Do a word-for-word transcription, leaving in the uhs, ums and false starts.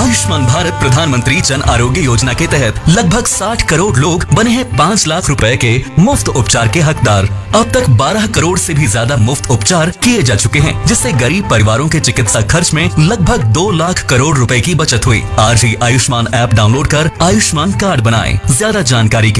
आयुष्मान भारत प्रधानमंत्री जन आरोग्य योजना के तहत लगभग साठ करोड़ लोग बने हैं पाँच लाख रुपए के मुफ्त उपचार के हकदार। अब तक बारह करोड़ से भी ज्यादा मुफ्त उपचार किए जा चुके हैं, जिससे गरीब परिवारों के चिकित्सा खर्च में लगभग दो लाख करोड़ रुपए की बचत हुई। आज ही आयुष्मान ऐप डाउनलोड कर आयुष्मान कार्ड बनाएं। ज्यादा जानकारी के